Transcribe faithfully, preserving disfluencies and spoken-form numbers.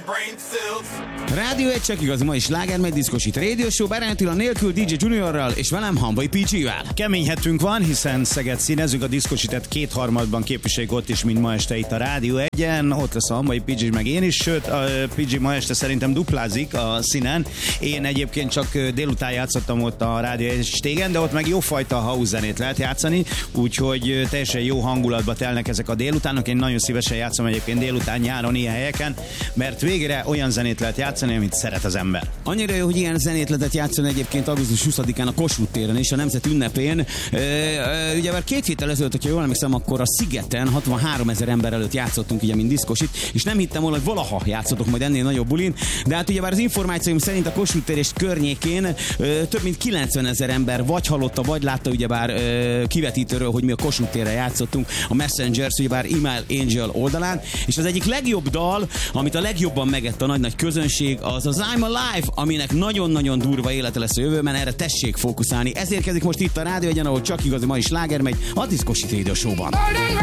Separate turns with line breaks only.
Rádió egy csak igaz, ma is sláger, megy diszkosít Radio Show, Bárány Attila nélkül, dé dzsé Juniorral, és velem Hamvai pé gé-vel.
Keményhetünk van, hiszen Szeged színezünk, a diszkosítet kétharmadban képviseljük ott is, mint ma este itt a Rádió egyen. Ott lesz a Hamvai pé gé meg én is, sőt a pé gé ma este szerintem duplázik a színen. Én egyébként csak délután játszottam ott a Rádió egy stégen, de ott meg jófajta house zenét lehet játszani, úgyhogy teljesen jó hangulatba telnek ezek a délutánok. Én nagyon szívesen játszom egyébként délután, nyáron ilyen helyeken, mert végre olyan zenét lehet játszani, amit szeret az ember.
Annyira jó, hogy ilyen zenét lehetett játszani egyébként augusztus huszadikán a Kossuth téren és a Nemzet ünnepén. E, e, ugye már két héttel ezelőtt, hogyha jól emlékszem, akkor a Szigeten hatvanhárom ezer ember előtt játszottunk, ugye, mint diszkosit, és nem hittem volna, hogy valaha játszottok majd ennél nagyobb bulin, de hát ugye már az információim szerint a Kossuth tér és környékén e, több mint kilencven ezer ember vagy hallotta, vagy látta ugyebár e, kivetítőről, hogy mi a Kossuth térre játszottunk a Messengers, ugyebár Email Angel oldalán, és az egyik legjobb dal, amit a legjobban megett a nagy-nagy közönség, az az I'm Alive, aminek nagyon-nagyon durva élete lesz a jövőben, erre tessék fókuszálni. Ez érkezik most itt a Rádió egyen, ahol csak igazi ma is sláger megy, a Diszkosít Radio Show-ban.